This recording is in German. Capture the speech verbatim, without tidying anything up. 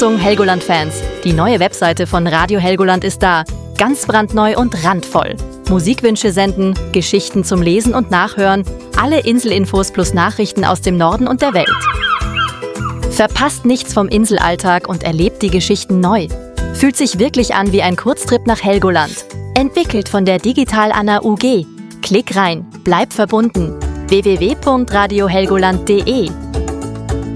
Achtung Helgoland-Fans, die neue Webseite von Radio Helgoland ist da. Ganz brandneu und randvoll. Musikwünsche senden, Geschichten zum Lesen und Nachhören, alle Inselinfos plus Nachrichten aus dem Norden und der Welt. Verpasst nichts vom Inselalltag und erlebt die Geschichten neu. Fühlt sich wirklich an wie ein Kurztrip nach Helgoland. Entwickelt von der Digital Anna U G. Klick rein, bleib verbunden. w w w punkt radio helgoland punkt d e